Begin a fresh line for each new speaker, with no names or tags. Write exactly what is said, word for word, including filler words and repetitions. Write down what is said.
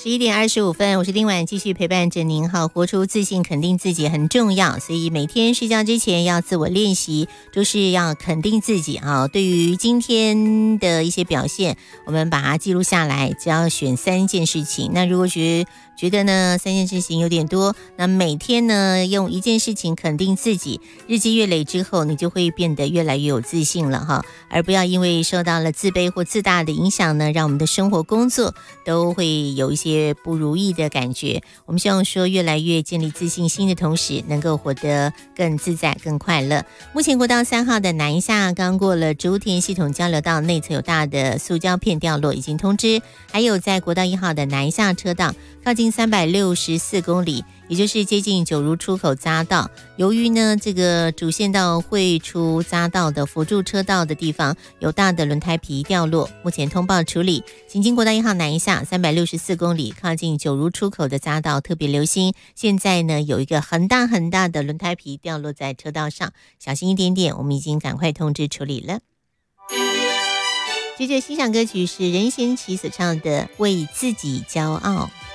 十一点二十五分，我是丁婉，继续陪伴着您。好，活出自信，肯定自己很重要，所以每天睡觉之前要自我练习，就是要肯定自己啊。对于今天的一些表现，我们把它记录下来，只要选三件事情。那如果觉觉得呢三件事情有点多，那每天呢用一件事情肯定自己，日积月累之后，你就会变得越来越有自信了哈。而不要因为受到了自卑或自大的影响呢，让我们的生活工作都会有一些不如意的感觉。我们希望说越来越建立自信心的同时，能够活得更自在更快乐。目前国道三号的南下刚过了竹田系统交流道，内侧有大的塑胶片掉落，已经通知。还有在国道一号的南下车道靠近三百六十四公里，也就是接近九如出口匝道，由于呢这个主线道会出匝道的辅助车道的地方有大的轮胎皮掉落，目前通报处理。行经国道一号南下三百六十四公里靠近九如出口的匝道特别留心，现在呢有一个很大很大的轮胎皮掉落在车道上，小心一点点，我们已经赶快通知处理了。接着欣赏歌曲是任贤齐所唱的《为自己骄傲》。